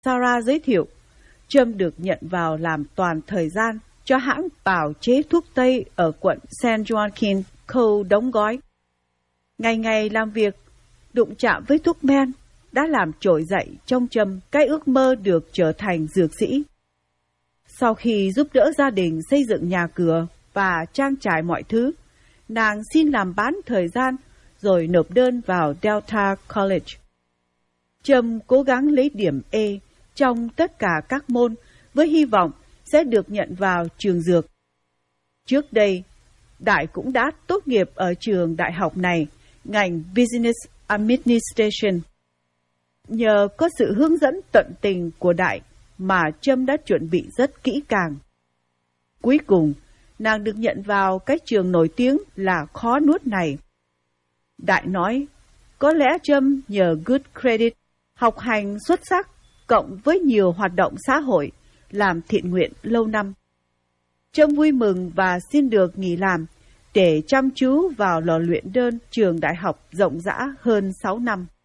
Sarah giới thiệu, Trâm được nhận vào làm toàn thời gian cho hãng bào chế thuốc Tây ở quận San Joaquin, khâu đóng gói. Ngày ngày làm việc, đụng chạm với thuốc men đã làm trỗi dậy trong Trâm cái ước mơ được trở thành dược sĩ. Sau khi giúp đỡ gia đình xây dựng nhà cửa và trang trải mọi thứ, nàng xin làm bán thời gian rồi nộp đơn vào Delta College. Trâm cố gắng lấy điểm A trong tất cả các môn với hy vọng sẽ được nhận vào trường dược. Trước đây, Đại cũng đã tốt nghiệp ở trường đại học này, ngành Business Administration. Nhờ có sự hướng dẫn tận tình của Đại mà Trâm đã chuẩn bị rất kỹ càng. Cuối cùng, nàng được nhận vào cái trường nổi tiếng là khó nuốt này. Đại nói, có lẽ Trâm nhờ good credit, học hành xuất sắc, cộng với nhiều hoạt động xã hội, làm thiện nguyện lâu năm. Trâm vui mừng và xin được nghỉ làm để chăm chú vào lò luyện đơn trường đại học rộng rã hơn 6 năm.